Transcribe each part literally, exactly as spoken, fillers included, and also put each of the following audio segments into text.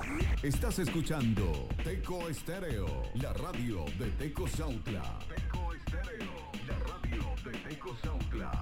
Estás escuchando Teco Estéreo, la radio de Tecozautla. Teco Estéreo, la radio de Tecozautla.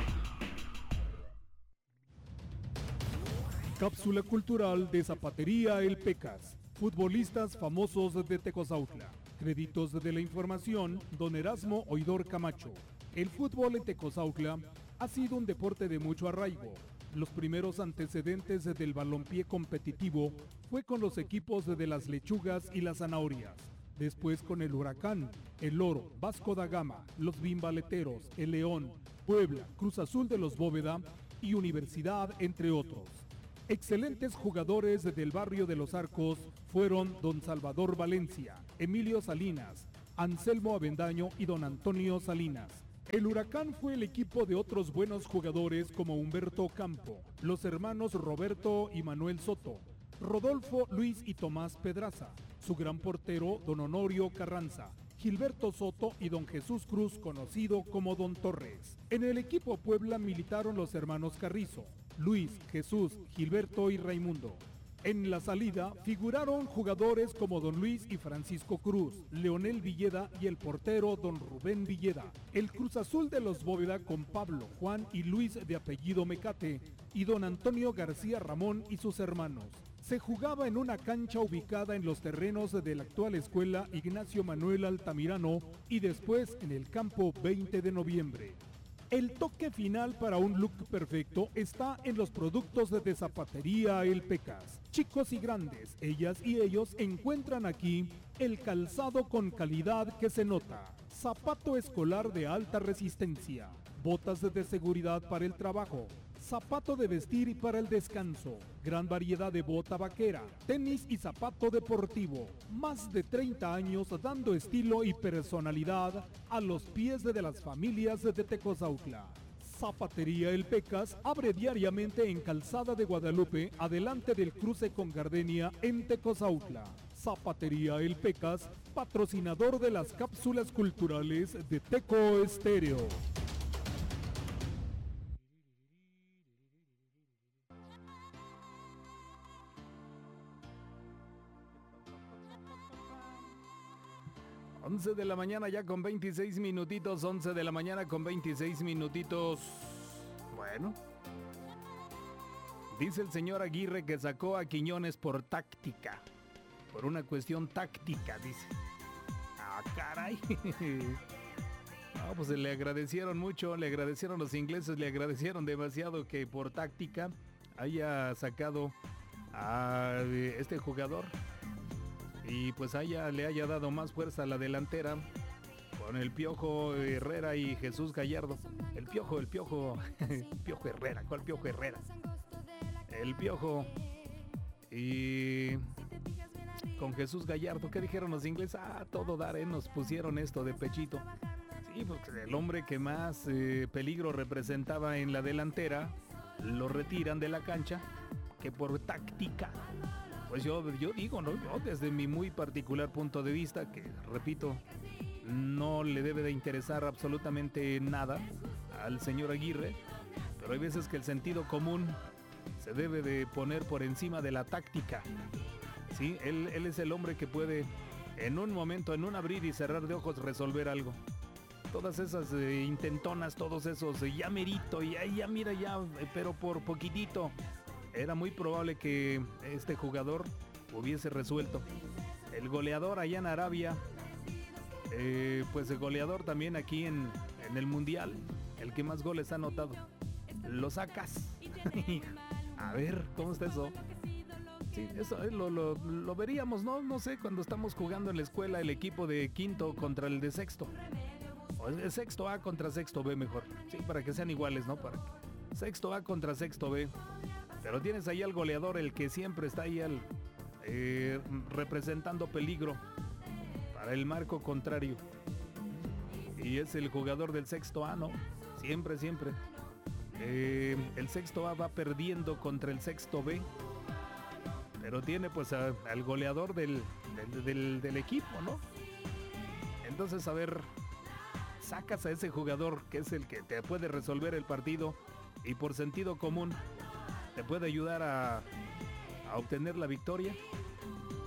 Cápsula cultural de Zapatería El Pecas. Futbolistas famosos de Tecozautla. Créditos de la información, don Erasmo Oidor Camacho. El fútbol en Tecozautla ha sido un deporte de mucho arraigo. Los primeros antecedentes del balompié competitivo fue con los equipos de las Lechugas y las Zanahorias. Después con el Huracán, el Oro, Vasco da Gama, los Bimbaleteros, el León, Puebla, Cruz Azul de los Bóveda y Universidad, entre otros. Excelentes jugadores del barrio de Los Arcos fueron don Salvador Valencia, Emilio Salinas, Anselmo Avendaño y don Antonio Salinas. El Huracán fue el equipo de otros buenos jugadores como Humberto Campo, los hermanos Roberto y Manuel Soto, Rodolfo, Luis y Tomás Pedraza, su gran portero don Honorio Carranza, Gilberto Soto y don Jesús Cruz, conocido como don Torres. En el equipo Puebla militaron los hermanos Carrizo, Luis, Jesús, Gilberto y Raimundo. En la salida figuraron jugadores como don Luis y Francisco Cruz, Leonel Villeda y el portero don Rubén Villeda. El Cruz Azul de los Bóveda con Pablo, Juan y Luis de apellido Mecate y don Antonio García Ramón y sus hermanos. Se jugaba en una cancha ubicada en los terrenos de la actual escuela Ignacio Manuel Altamirano y después en el campo veinte de noviembre. El toque final para un look perfecto está en los productos de Zapatería El Pecas. Chicos y grandes, ellas y ellos encuentran aquí el calzado con calidad que se nota. Zapato escolar de alta resistencia, botas de seguridad para el trabajo, zapato de vestir y para el descanso, gran variedad de bota vaquera, tenis y zapato deportivo. Más de treinta años dando estilo y personalidad a los pies de las familias de Tecozautla. Zapatería El Pecas abre diariamente en Calzada de Guadalupe, adelante del cruce con Gardenia en Tecozautla. Zapatería El Pecas, patrocinador de las cápsulas culturales de Teco Estéreo. once de la mañana ya con veintiséis minutitos, once de la mañana con veintiséis minutitos. Bueno, dice el señor Aguirre que sacó a Quiñones por táctica, por una cuestión táctica, dice. Ah, caray. No, pues le agradecieron mucho, le agradecieron los ingleses, le agradecieron demasiado que por táctica haya sacado a este jugador. Y pues haya, le haya dado más fuerza a la delantera con el Piojo Herrera y Jesús Gallardo. El Piojo, el Piojo, Piojo Herrera, ¿cuál Piojo Herrera? El Piojo y con Jesús Gallardo. ¿Qué dijeron los ingleses? Ah, todo dar, ¿eh? Nos pusieron esto de pechito. Sí, porque el hombre que más eh, peligro representaba en la delantera lo retiran de la cancha, que por táctica. Pues yo, yo digo, ¿no? Yo desde mi muy particular punto de vista, que repito, no le debe de interesar absolutamente nada al señor Aguirre, pero hay veces que el sentido común se debe de poner por encima de la táctica. Sí, él, él es el hombre que puede en un momento, en un abrir y cerrar de ojos, resolver algo. Todas esas eh, intentonas, todos esos, eh, ya merito, ya, ya mira, ya, eh, pero por poquitito. Era muy probable que este jugador hubiese resuelto. El goleador allá en Arabia, eh, pues el goleador también aquí en, en el Mundial, el que más goles ha anotado. Lo sacas. A ver, ¿cómo está eso? Sí, eso eh, lo, lo, lo veríamos, ¿no? No sé, cuando estamos jugando en la escuela el equipo de quinto contra el de sexto. O el sexto A contra sexto B mejor. Sí, para que sean iguales, ¿no? Para que... Sexto A contra sexto B. Pero tienes ahí al goleador, el que siempre está ahí al, eh, representando peligro para el marco contrario. Y es el jugador del sexto A, ¿no? Siempre, siempre. Eh, el sexto A va perdiendo contra el sexto B. Pero tiene pues a, al goleador del, del, del, del equipo, ¿no? Entonces, a ver, sacas a ese jugador que es el que te puede resolver el partido y por sentido común te puede ayudar a, a obtener la victoria.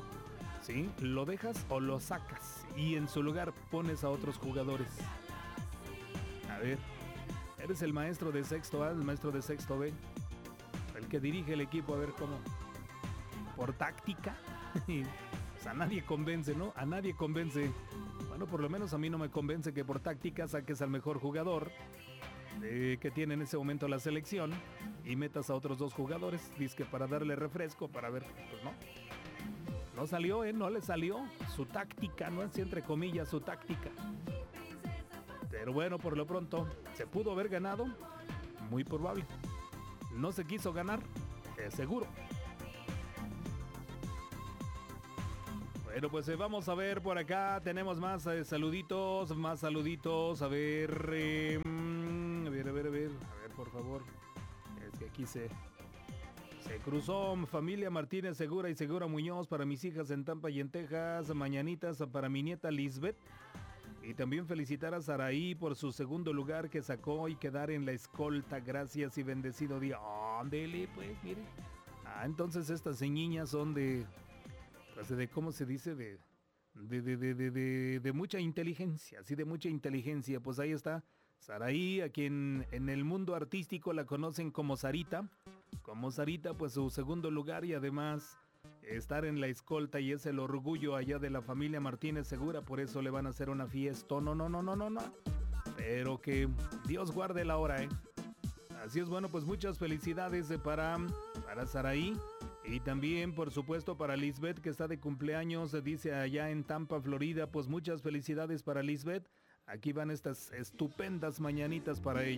¿sí? Lo dejas o lo sacas y en su lugar pones a otros jugadores. A ver, eres el maestro de sexto A, el maestro de sexto B, el que dirige el equipo, a ver cómo. Por táctica. Pues a nadie convence, ¿no? A nadie convence. Bueno, por lo menos a mí no me convence que por táctica saques al mejor jugador eh, que tiene en ese momento la selección y metas a otros dos jugadores, dizque para darle refresco, para ver, pues no. No salió, ¿eh? No le salió su táctica, no es entre comillas su táctica. Pero bueno, por lo pronto, ¿se pudo haber ganado? Muy probable. No se quiso ganar, es seguro. Bueno, pues eh, vamos a ver por acá, tenemos más eh, saluditos, más saluditos, a ver, eh, mm, a ver, a ver, a ver, a ver, por favor, es que aquí se, se cruzó familia Martínez Segura y Segura Muñoz para mis hijas en Tampa y en Texas, mañanitas para mi nieta Lisbeth, y también felicitar a Saraí por su segundo lugar que sacó y quedar en la escolta, gracias y bendecido día. Ándele, pues, mire, ah, entonces estas niñas son de... de cómo se dice de de, de, de, de, de de mucha inteligencia, sí, de mucha inteligencia. Pues ahí está Saraí, a quien en el mundo artístico la conocen como Sarita, como Sarita, pues su segundo lugar y además estar en la escolta y es el orgullo allá de la familia Martínez Segura, por eso le van a hacer una fiesta, no, no, no, no, no, no, pero que Dios guarde la hora, eh. Así es, bueno, pues muchas felicidades para, para Saraí. Y también, por supuesto, para Lisbeth, que está de cumpleaños, dice allá en Tampa, Florida. Pues muchas felicidades para Lisbeth. Aquí van estas estupendas mañanitas para ella.